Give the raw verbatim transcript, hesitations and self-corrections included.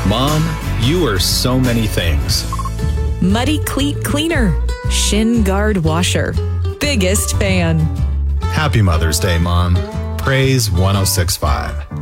Mom, you are so many things. Muddy cleat cleaner. Shin guard washer. Biggest fan. Happy Mother's Day, Mom. Praise one oh six point five.